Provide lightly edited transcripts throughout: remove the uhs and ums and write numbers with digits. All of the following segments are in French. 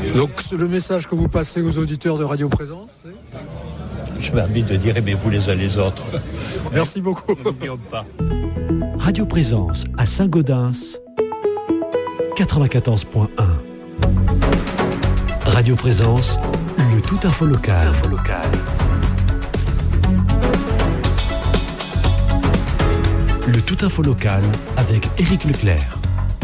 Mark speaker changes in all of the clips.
Speaker 1: Donc le message que vous passez aux auditeurs de Radio Présence, c'est...
Speaker 2: J'avais envie de dire aimez-vous les uns les autres.
Speaker 1: Merci beaucoup.
Speaker 2: N'oublions pas.
Speaker 3: Radio Présence à Saint-Gaudens, 94.1. Radio Présence, le tout info local. Le tout info local avec Éric Leclerc.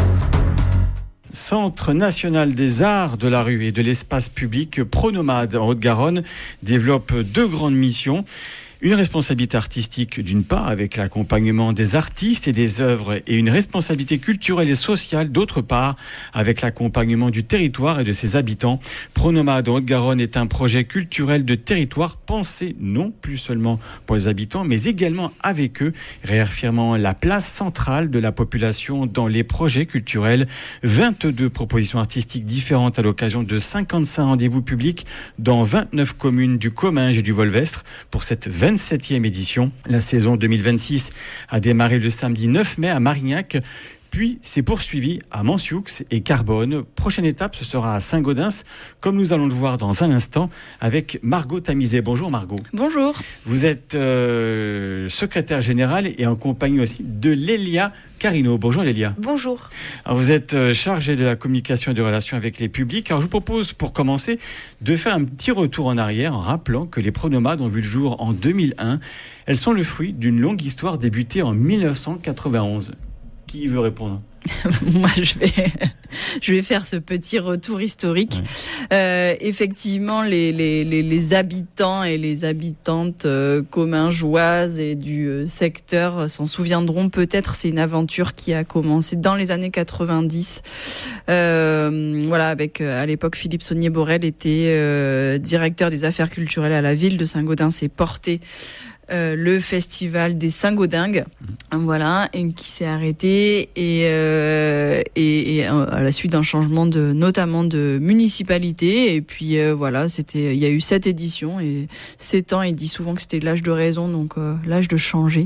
Speaker 4: Centre national des arts de la rue et de l'espace public Pronomade en Haute-Garonne développe 2 grandes missions. Une responsabilité artistique d'une part avec l'accompagnement des artistes et des œuvres et une responsabilité culturelle et sociale d'autre part avec l'accompagnement du territoire et de ses habitants. Pronomade en Haute-Garonne est un projet culturel de territoire pensé non plus seulement pour les habitants mais également avec eux, réaffirmant la place centrale de la population dans les projets culturels. 22 propositions artistiques différentes à l'occasion de 55 rendez-vous publics dans 29 communes du Comminges et du Volvestre pour cette 27e édition. La saison 2026 a démarré le samedi 9 mai à Marignac, puis s'est poursuivi à Mansioux et Carbone. Prochaine étape, ce sera à Saint-Gaudens, comme nous allons le voir dans un instant avec Margot Tamizet. Bonjour Margot.
Speaker 5: Bonjour.
Speaker 4: Vous êtes secrétaire générale et en compagnie aussi de Lélia Carino. Bonjour Lélia.
Speaker 5: Bonjour.
Speaker 4: Alors, vous êtes chargée de la communication et des relations avec les publics. Alors je vous propose pour commencer de faire un petit retour en arrière en rappelant que les Pronomades ont vu le jour en 2001. Elles sont le fruit d'une longue histoire débutée en 1991. Qui veut répondre ?
Speaker 5: Moi, je vais faire ce petit retour historique. Ouais. Effectivement, les habitants et les habitantes commingeoises et du secteur s'en souviendront peut-être. C'est une aventure qui a commencé dans les années 90. Voilà, avec à l'époque Philippe Saunier-Borel était directeur des affaires culturelles à la ville de Saint-Gaudens et portait le festival des Saint-Gaudingues, voilà, et qui s'est arrêté et à la suite d'un changement notamment de municipalité. Et puis voilà, il y a eu 7 éditions et 7 ans. Il dit souvent que c'était l'âge de raison, donc l'âge de changer.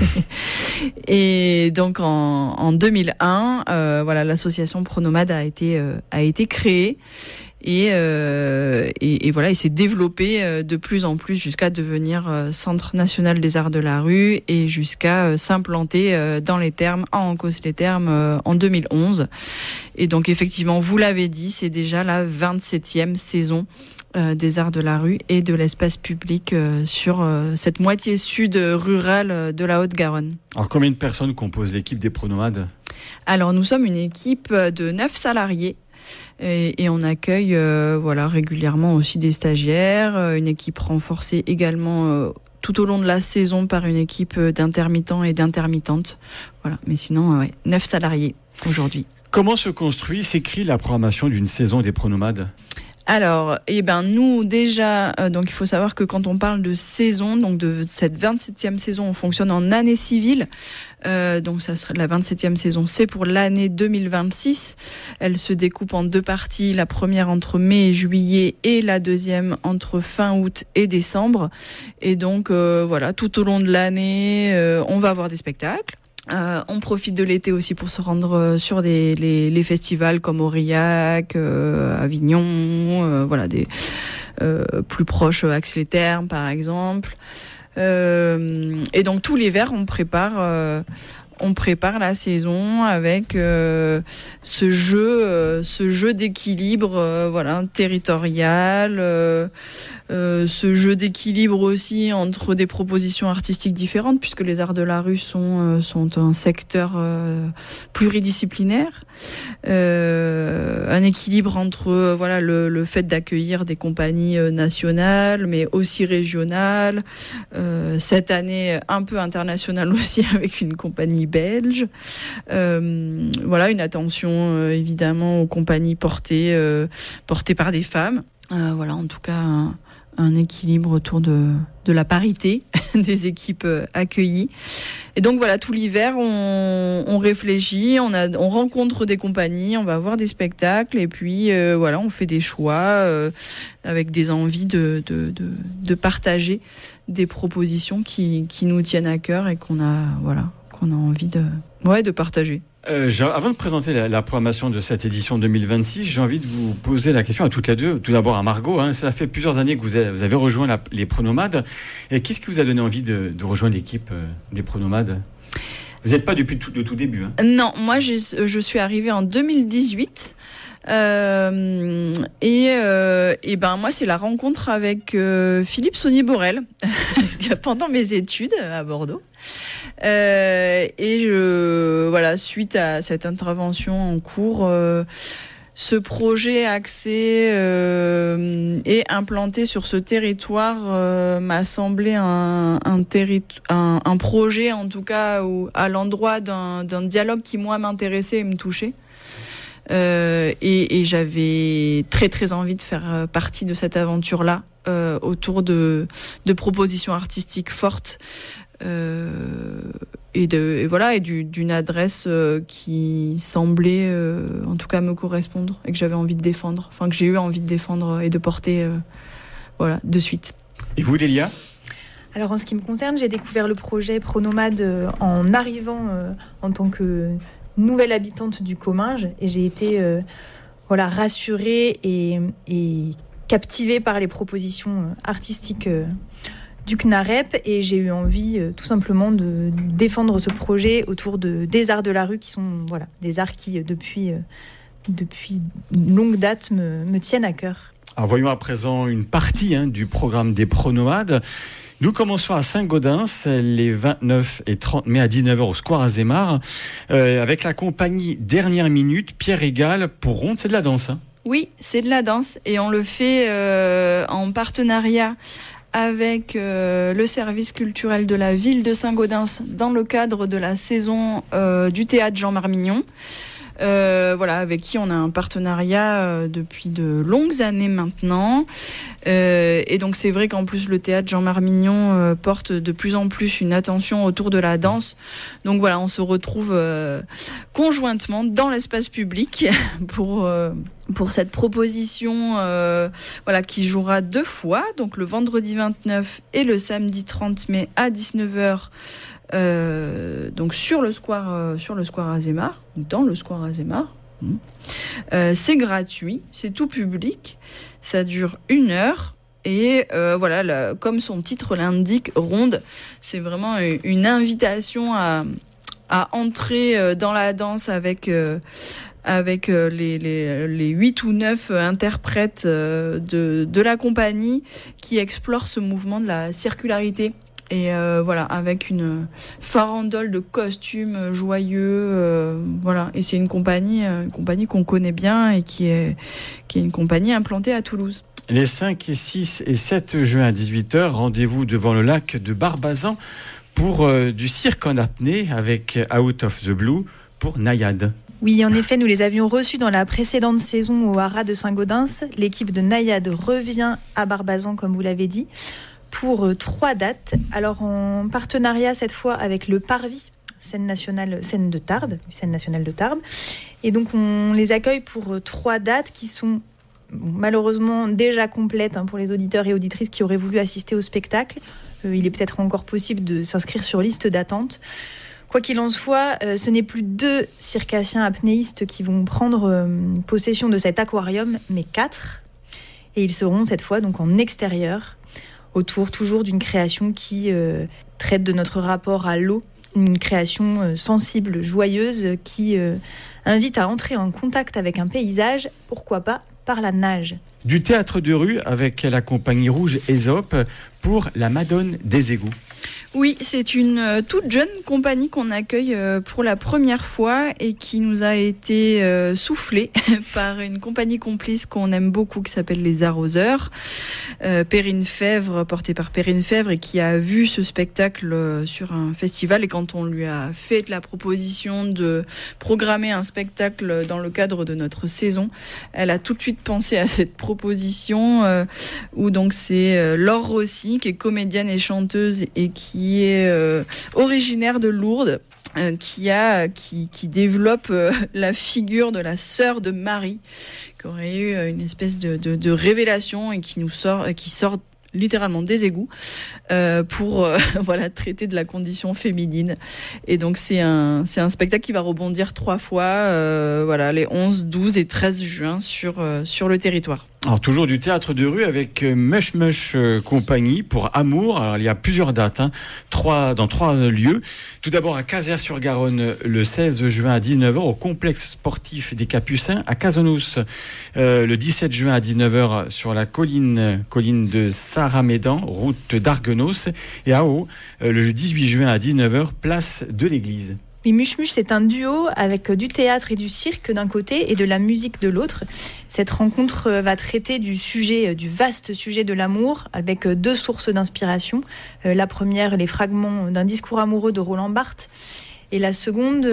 Speaker 5: Et donc en 2001, voilà, l'association Pronomade a été créée. Et voilà, il s'est développé de plus en plus jusqu'à devenir Centre national des arts de la rue et jusqu'à s'implanter dans les Thermes, à Ancos-les-Thermes en 2011. Et donc effectivement, vous l'avez dit, c'est déjà la 27e saison des arts de la rue et de l'espace public sur cette moitié sud rurale de la Haute-Garonne.
Speaker 4: Alors combien de personnes composent l'équipe des Pronomades ?
Speaker 5: Alors nous sommes une équipe de 9 salariés. Et on accueille régulièrement aussi des stagiaires, une équipe renforcée également tout au long de la saison par une équipe d'intermittents et d'intermittentes. Voilà, mais sinon, 9 salariés aujourd'hui.
Speaker 4: Comment se construit, s'écrit la programmation d'une saison des Pronomades ?
Speaker 5: Alors, nous déjà, donc il faut savoir que quand on parle de saison, donc de cette 27e saison, on fonctionne en année civile. Donc ça serait la 27e saison, c'est pour l'année 2026. Elle se découpe en 2 parties, la première entre mai et juillet et la deuxième entre fin août et décembre. Et donc voilà, tout au long de l'année, on va avoir des spectacles. On profite de l'été aussi pour se rendre sur les festivals comme Aurillac, Avignon, voilà, des plus proches Aix-les-Thermes par exemple. Et donc tout l'hiver on prépare la saison avec ce jeu d'équilibre voilà, territorial, ce jeu d'équilibre aussi entre des propositions artistiques différentes puisque les arts de la rue sont un secteur pluridisciplinaire, un équilibre entre voilà le fait d'accueillir des compagnies nationales mais aussi régionales, cette année un peu internationale aussi avec une compagnie belge, voilà, une attention évidemment aux compagnies portées par des femmes, voilà, en tout cas un équilibre autour de la parité des équipes accueillies. Et donc voilà, tout l'hiver, on réfléchit, on rencontre des compagnies, on va voir des spectacles, et puis voilà, on fait des choix avec des envies de partager des propositions qui nous tiennent à cœur et qu'on a envie de partager.
Speaker 4: Avant de présenter la programmation de cette édition 2026, j'ai envie de vous poser la question à toutes les deux. Tout d'abord à Margot, cela fait plusieurs années que vous avez rejoint les Pronomades. Et qu'est-ce qui vous a donné envie de rejoindre l'équipe des Pronomades ? Vous n'êtes pas depuis le tout début.
Speaker 5: Non, moi je suis arrivée en 2018. Moi c'est la rencontre avec Philippe Saunier-Borel pendant mes études à Bordeaux. Suite à cette intervention en cours, ce projet axé et implanté sur ce territoire m'a semblé un projet, en tout cas, à l'endroit d'un dialogue qui, moi, m'intéressait et me touchait. Et j'avais très, très envie de faire partie de cette aventure-là, autour de propositions artistiques fortes. D'une adresse qui semblait en tout cas me correspondre et que j'avais envie de défendre, que j'ai eu envie de défendre et de porter de suite.
Speaker 4: Et vous, Lélia ?
Speaker 6: Alors en ce qui me concerne, j'ai découvert le projet Pronomade en arrivant en tant que nouvelle habitante du Comminges, et j'ai été rassurée et captivée par les propositions artistiques du CNAREP, et j'ai eu envie tout simplement de défendre ce projet autour des arts de la rue, qui sont des arts qui depuis une longue date me tiennent à cœur.
Speaker 4: Alors voyons à présent une partie du programme des Pronomades. Nous commençons à Saint-Gaudens les 29 et 30 mai à 19h au Square Azémar avec la compagnie Dernière Minute, Pierre Égal pour Ronde. C'est de la danse.
Speaker 5: Oui, c'est de la danse, et on le fait en partenariat avec le service culturel de la ville de Saint-Gaudens dans le cadre de la saison du théâtre Jean Marmignon. Avec qui on a un partenariat depuis de longues années maintenant. Et donc c'est vrai qu'en plus le théâtre Jean Marmignon porte de plus en plus une attention autour de la danse. Donc on se retrouve conjointement dans l'espace public pour cette proposition qui jouera 2 fois, donc le vendredi 29 et le samedi 30 mai à 19h. Donc sur le square Azémar, dans le square Azémar. C'est gratuit, c'est tout public, ça dure 1 heure, et comme son titre l'indique, Ronde, c'est vraiment une invitation à entrer dans la danse avec les 8 ou 9 interprètes de la compagnie qui explorent ce mouvement de la circularité. Et avec une farandole de costumes joyeux, Et c'est une compagnie qu'on connaît bien et qui est une compagnie implantée à Toulouse.
Speaker 4: Les 5, 6 et 7 juin à 18h, rendez-vous devant le lac de Barbazan pour du cirque en apnée avec Out of the Blue pour Naïade.
Speaker 6: Oui, en effet, nous les avions reçus dans la précédente saison au Haras de Saint-Gaudens. L'équipe de Naïade revient à Barbazan, comme vous l'avez dit, pour 3 dates. Alors en partenariat cette fois avec le Parvis, scène nationale de Tarbes. Et donc on les accueille pour 3 dates qui sont malheureusement déjà complètes pour les auditeurs et auditrices qui auraient voulu assister au spectacle. Il est peut-être encore possible de s'inscrire sur liste d'attente. Quoi qu'il en soit, ce n'est plus 2 circassiens apnéistes qui vont prendre possession de cet aquarium, mais 4. Et ils seront cette fois donc en extérieur, autour toujours d'une création qui traite de notre rapport à l'eau, une création sensible, joyeuse, qui invite à entrer en contact avec un paysage, pourquoi pas par la nage.
Speaker 4: Du théâtre de rue avec la compagnie rouge Ésope pour la Madone des égouts.
Speaker 5: Oui, c'est une toute jeune compagnie qu'on accueille pour la première fois et qui nous a été soufflée par une compagnie complice qu'on aime beaucoup qui s'appelle Les Arroseurs. Perrine Fèvre, portée par Perrine Fèvre, et qui a vu ce spectacle sur un festival, et quand on lui a fait la proposition de programmer un spectacle dans le cadre de notre saison, elle a tout de suite pensé à cette proposition où donc c'est Laure Rossi, qui est comédienne et chanteuse et qui est originaire de Lourdes, qui développe la figure de la sœur de Marie, qui aurait eu une espèce de révélation et qui sort littéralement des égouts pour traiter de la condition féminine. Et donc c'est un spectacle qui va rebondir 3 fois, les 11, 12 et 13 juin sur le territoire.
Speaker 4: Alors toujours du théâtre de rue avec Mush Mush Compagnie pour Amour. Alors il y a plusieurs dates, dans 3 lieux. Tout d'abord à Cazeres-sur-Garonne le 16 juin à 19h au complexe sportif des Capucins à Cazonos. Le 17 juin à 19h sur la colline de Saramédan, route d'Arguenos. Et à Haut, le 18 juin à 19h, place de l'église.
Speaker 6: Et Mush Mush, c'est un duo avec du théâtre et du cirque d'un côté et de la musique de l'autre. Cette rencontre va traiter du vaste sujet de l'amour avec 2 sources d'inspiration. La première, les fragments d'un discours amoureux de Roland Barthes. Et la seconde,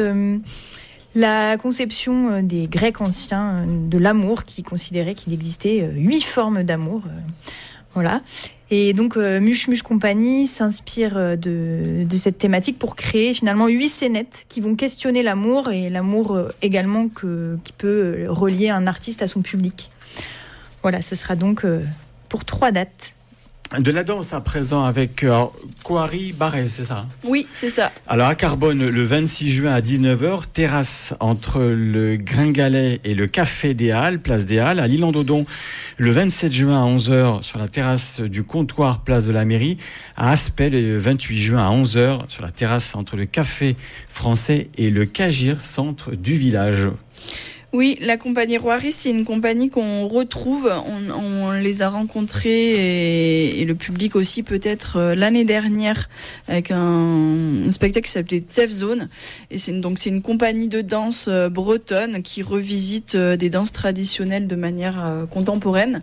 Speaker 6: la conception des Grecs anciens de l'amour qui considéraient qu'il existait 8 formes d'amour. Voilà. Et donc Mush Mush Compagnie s'inspire de cette thématique pour créer finalement 8 scénettes qui vont questionner l'amour et l'amour également qui peut relier un artiste à son public. Voilà, ce sera donc pour 3 dates.
Speaker 4: De la danse à présent avec Coari Barret, c'est ça ?
Speaker 5: Oui, c'est ça.
Speaker 4: Alors à Carbone, le 26 juin à 19h, terrasse entre le Gringalet et le Café des Halles, place des Halles. À l'Île-en-Dodon, le 27 juin à 11h sur la terrasse du Comptoir, place de la Mairie. À Aspel, le 28 juin à 11h sur la terrasse entre le Café Français et le Cagir, centre du village.
Speaker 5: Oui, la compagnie Roiris, c'est une compagnie qu'on retrouve. On les a rencontrés et le public aussi peut-être l'année dernière avec un spectacle qui s'appelait Safe Zone. Et c'est une compagnie de danse bretonne qui revisite des danses traditionnelles de manière contemporaine.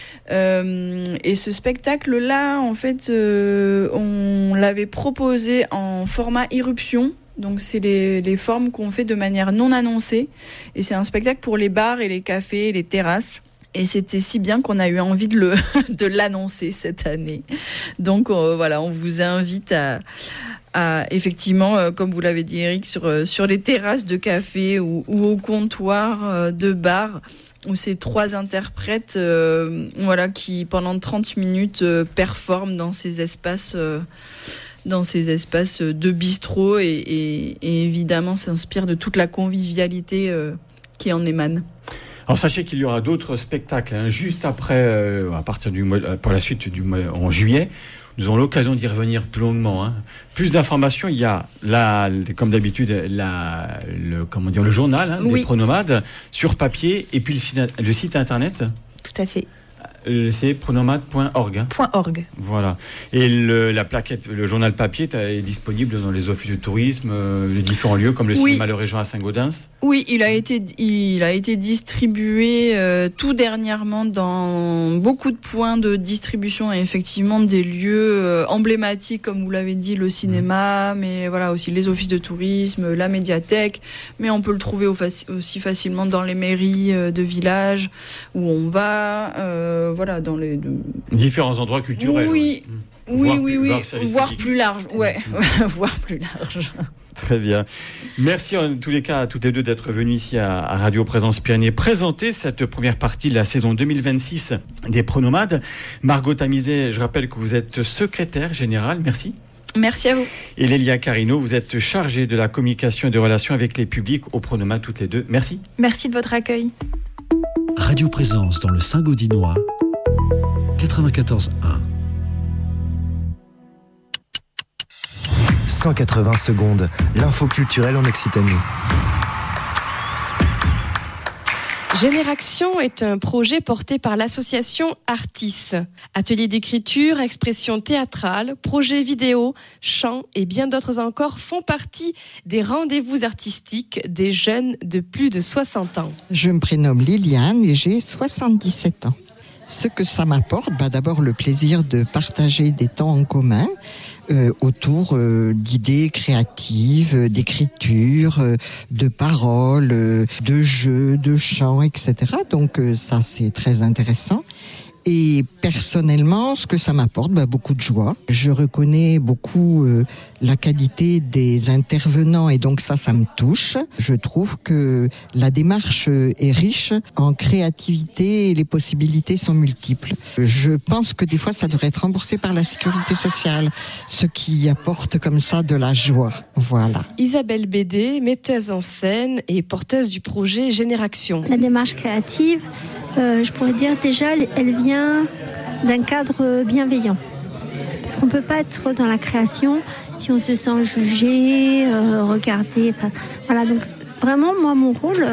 Speaker 5: Et ce spectacle-là, en fait, on l'avait proposé en format irruption. Donc c'est les formes qu'on fait de manière non annoncée. Et c'est un spectacle pour les bars et les cafés et les terrasses. Et c'était si bien qu'on a eu envie de l'annoncer cette année. Donc on vous invite à effectivement, comme vous l'avez dit Eric, sur les terrasses de café ou au comptoir de bar, où ces 3 interprètes qui pendant 30 minutes performent dans ces espaces de bistrot et évidemment s'inspire de toute la convivialité qui en émane.
Speaker 4: Alors sachez qu'il y aura d'autres spectacles juste après, à partir pour la suite du mois en juillet. Nous aurons l'occasion d'y revenir plus longuement. Plus d'informations, il y a comme d'habitude le journal des Pronomades sur papier et puis le site internet.
Speaker 6: Tout à fait.
Speaker 4: C'est pronomade.org.
Speaker 6: .org.
Speaker 4: Voilà. Et la plaquette, le journal papier est disponible dans les offices de tourisme, les différents lieux comme le cinéma Le Régent à Saint-Gaudens. Oui,
Speaker 5: il a été distribué tout dernièrement dans beaucoup de points de distribution et effectivement des lieux emblématiques comme vous l'avez dit, le cinéma, mais voilà aussi les offices de tourisme, la médiathèque, mais on peut le trouver aussi facilement dans les mairies de villages où on va. Dans les
Speaker 4: différents endroits culturels.
Speaker 5: Oui. Voire plus large. Voire plus large.
Speaker 4: Très bien. Merci en tous les cas à toutes les deux d'être venues ici à Radio Présence Pyrénées présenter cette première partie de la saison 2026 des Pronomades. Margot Tamizet, je rappelle que vous êtes secrétaire générale. Merci.
Speaker 5: Merci à vous.
Speaker 4: Et Lélia Carino, vous êtes chargée de la communication et des relations avec les publics aux Pronomades toutes les deux. Merci.
Speaker 6: Merci de votre accueil.
Speaker 3: Radio Présence dans le Saint-Gaudinois, 94.1.
Speaker 7: 180 secondes, l'info culturelle en Occitanie.
Speaker 8: Génération est un projet porté par l'association Artis. Ateliers d'écriture, expression théâtrale, projets vidéo, chant et bien d'autres encore font partie des rendez-vous artistiques des jeunes de plus de 60 ans.
Speaker 9: Je me prénomme Liliane et j'ai 77 ans. Ce que ça m'apporte, d'abord le plaisir de partager des temps en commun autour d'idées créatives, d'écriture, de paroles, de jeux, de chants, etc. Donc ça c'est très intéressant. Et personnellement, ce que ça m'apporte, beaucoup de joie. Je reconnais beaucoup la qualité des intervenants et donc ça me touche. Je trouve que la démarche est riche en créativité et les possibilités sont multiples. Je pense que des fois, ça devrait être remboursé par la sécurité sociale, ce qui apporte comme ça de la joie. Voilà.
Speaker 8: Isabelle Bédé, metteuse en scène et porteuse du projet Génération.
Speaker 10: La démarche créative, je pourrais dire déjà, elle vient d'un cadre bienveillant. Parce qu'on ne peut pas être dans la création si on se sent jugé, regardé. Voilà, donc vraiment, moi, mon rôle,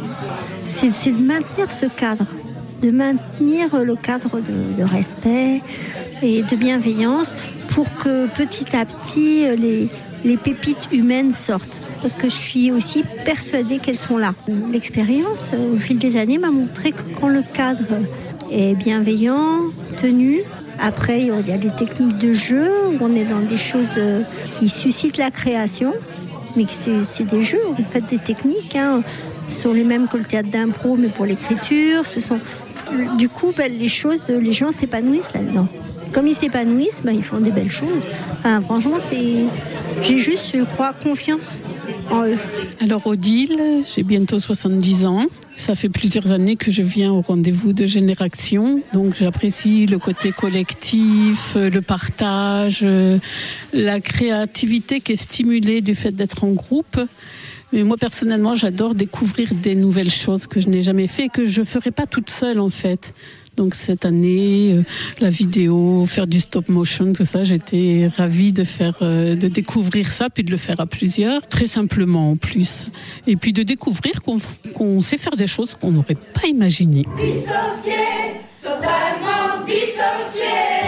Speaker 10: c'est de maintenir ce cadre. De maintenir le cadre de respect et de bienveillance pour que petit à petit, les pépites humaines sortent. Parce que je suis aussi persuadée qu'elles sont là. L'expérience, au fil des années, m'a montré que quand le cadre est bienveillant, tenu, après il y a des techniques de jeu où on est dans des choses qui suscitent la création, mais c'est des jeux, en fait, des techniques, sont les mêmes que le théâtre d'impro, mais pour l'écriture. Du coup, les gens s'épanouissent là-dedans. Comme ils s'épanouissent, ils font des belles choses. Enfin, franchement, j'ai juste, je crois, confiance en eux.
Speaker 11: Alors Odile, j'ai bientôt 70 ans. Ça fait plusieurs années que je viens au rendez-vous de Génération. Donc j'apprécie le côté collectif, le partage, la créativité qui est stimulée du fait d'être en groupe. Mais moi, personnellement, j'adore découvrir des nouvelles choses que je n'ai jamais fait et que je ne ferai pas toute seule, en fait. Donc cette année, la vidéo, faire du stop motion, tout ça, j'étais ravie de découvrir ça, puis de le faire à plusieurs, très simplement en plus. Et puis de découvrir qu'on sait faire des choses qu'on n'aurait pas imaginées.
Speaker 12: Dissocié, totalement dissocié.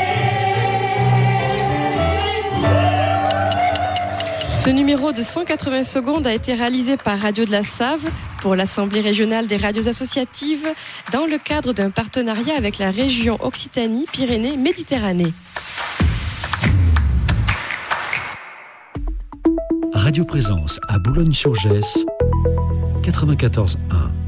Speaker 8: Ce numéro de 180 secondes a été réalisé par Radio de la Save pour l'Assemblée régionale des radios associatives dans le cadre d'un partenariat avec la région Occitanie-Pyrénées-Méditerranée.
Speaker 3: Radio Présence à Boulogne-sur-Gesse, 94.1.